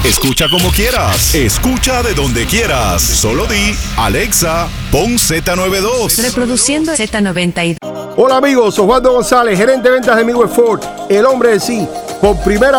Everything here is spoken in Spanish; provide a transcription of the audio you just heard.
Escucha como quieras. Escucha de donde quieras. Solo di, Alexa, pon Z92. Reproduciendo Z92. Hola amigos, Osvaldo González, gerente de ventas de Midwest Ford, el hombre de sí. Por primera